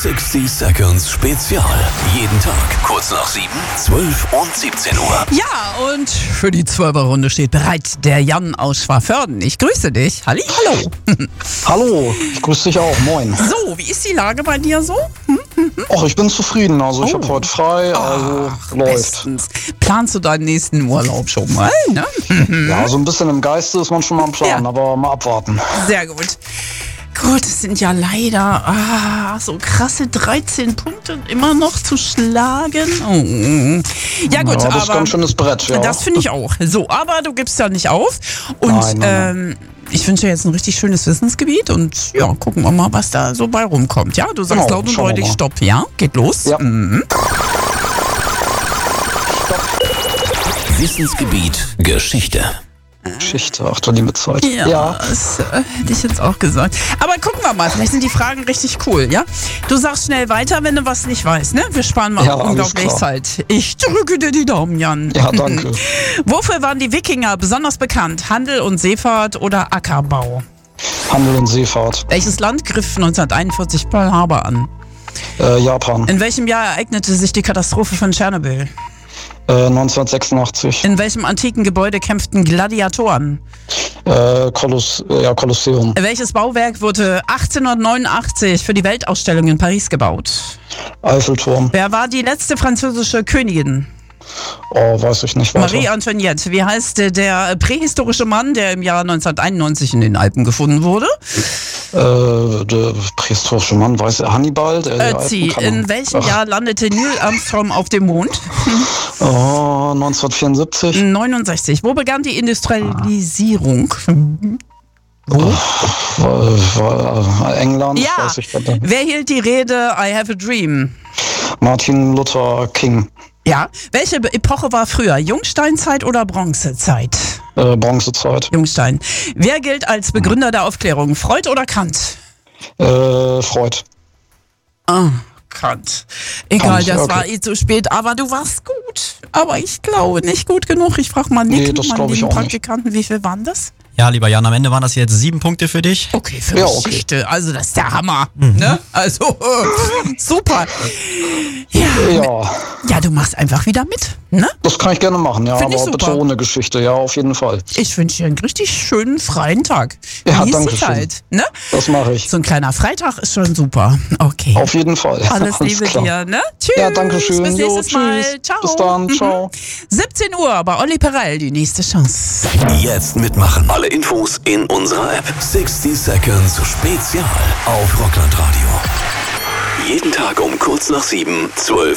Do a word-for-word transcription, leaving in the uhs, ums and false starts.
sechzig Seconds Spezial. Jeden Tag kurz nach sieben, zwölf und siebzehn Uhr. Ja, und für die Zwölfer-Runde steht bereit der Jan aus Schwaförden. Ich grüße dich. Halli, hallo. Hallo, ich grüße dich auch. Moin. So, wie ist die Lage bei dir so? Hm? Ach, ich bin zufrieden. Also ich Oh. habe heute frei, also Ach, läuft. bestens. Planst du deinen nächsten Urlaub schon mal? Ne? Ja, so ein bisschen im Geiste ist man schon mal am Plan, Ja. aber mal abwarten. Sehr gut. Gut, es sind ja leider ah, so krasse dreizehn Punkte immer noch zu schlagen. Oh. Ja gut, Ja, das ist aber ganz schönes Brett, ja. das finde ich auch. So, aber du gibst ja nicht auf. Und Nein, nein, ähm, ich wünsche dir jetzt ein richtig schönes Wissensgebiet und ja, gucken wir mal, was da so bei rumkommt. Ja, du sagst Genau, laut und schauen wir deutlich mal. Stopp. Ja, geht los. Ja. Mhm. Wissensgebiet Geschichte. Geschichte, ach du liebe Zeit. Ja, Ja. das äh, hätte ich jetzt auch gesagt. Aber gucken wir mal, vielleicht sind die Fragen richtig cool, ja? Du sagst schnell weiter, wenn du was nicht weißt, ne? Wir sparen mal Ja, alles unglaublich klar. Zeit. Ich drücke dir die Daumen, Jan. Ja, danke. Wofür waren die Wikinger besonders bekannt? Handel und Seefahrt oder Ackerbau? Handel und Seefahrt. Welches Land griff neunzehnhunderteinundvierzig Pearl Harbor an? Äh, Japan. In welchem Jahr ereignete sich die Katastrophe von Tschernobyl? Äh, neunzehnhundertsechsundachtzig. In welchem antiken Gebäude kämpften Gladiatoren? Äh, Koloss ja, Kolosseum. Welches Bauwerk wurde achtzehnhundertneunundachtzig für die Weltausstellung in Paris gebaut? Eiffelturm. Wer war die letzte französische Königin? Oh, weiß ich nicht weiter. Marie Antoinette. Wie heißt äh, der prähistorische Mann, der im Jahr neunzehnhunderteinundneunzig in den Alpen gefunden wurde? Äh, der prähistorische Mann, weiß er, Hannibal? Der, der Ötzi. Alpenkanone. In welchem Ach, Jahr landete Neil Armstrong auf dem Mond? Oh, neunzehnhundertvierundsiebzig. neunundsechzig. Wo begann die Industrialisierung? War, war England, Ja. weiß ich weiter. Wer hielt die Rede I have a dream? Martin Luther King. Ja. Welche Epoche war früher? Jungsteinzeit oder Bronzezeit? Äh, Bronzezeit. Jungstein. Wer gilt als Begründer der Aufklärung? Freud oder Kant? Äh, Freud. Ah, Kant. Egal, Kant, das okay. war eh zu spät, aber du warst gut. Aber ich glaube nicht gut genug. Ich frage mal Nick, Nee, das meinen glaub ich lieben auch nicht. Praktikanten, wie viel waren das? Ja, lieber Jan, am Ende waren das jetzt sieben Punkte für dich. Okay, für Ja, okay. Geschichte. Also das ist der Hammer. Ne? Also äh, super. Ja, Ja, ja, du machst einfach wieder mit. Ne? das kann ich gerne machen, ja, Find ich aber bitte super. ohne Geschichte, ja, auf jeden Fall. Ich wünsche dir einen richtig schönen freien Tag. Ja, Genieß danke die schön. Zeit. Ne? Das mache ich. So ein kleiner Freitag ist schon super. Okay. Auf jeden Fall. Alles Liebe klar. dir, ne? Tschüss. Ja, danke schön. Bis Jo, nächstes Mal. tschüss. Ciao. Bis dann. Ciao. siebzehn Uhr bei Olli Perell, die nächste Chance. Jetzt mitmachen. Alle Infos in unserer App. sechzig Seconds Spezial auf Rockland Radio. Jeden Tag um kurz nach sieben, zwölf